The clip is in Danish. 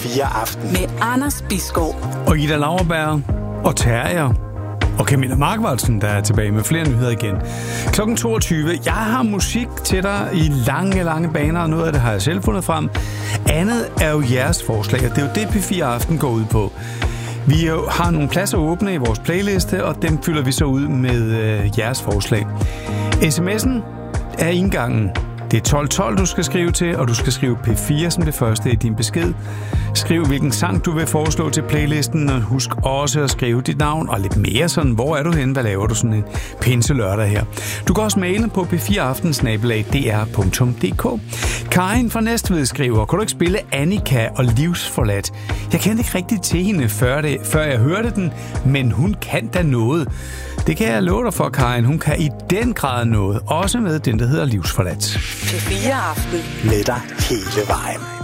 4 Aften. Med Anders Bisgaard. Og Ida Lauerberg og Terrier og Camilla Markvaldsen, der er tilbage med flere nyheder igen. Klokken 22. Jeg har musik til dig i lange baner, og noget af det har jeg selv fundet frem. Andet er jo jeres forslag, og det er jo det, P4 Aften går ud på. Vi har nogle pladser åbne i vores playliste, og dem fylder vi så ud med jeres forslag. SMS'en er indgangen. Det er 1212, du skal skrive til, og du skal skrive P4 som det første i din besked. Skriv, hvilken sang du vil foreslå til playlisten, og husk også at skrive dit navn, og lidt mere sådan, hvor er du henne, hvad laver du sådan en pinselørdag her. Du kan også maile på p4aften@dr.dk. Karin fra Næstved skriver, kunne du ikke spille Annika og Livsforladt? Jeg kendte ikke rigtig til hende før jeg hørte den, men hun kan da noget. Det kan jeg love dig for, Karin. Hun kan i den grad noget, også med den, der hedder Livsforladt. P4 Aften. Med dig hele vejen.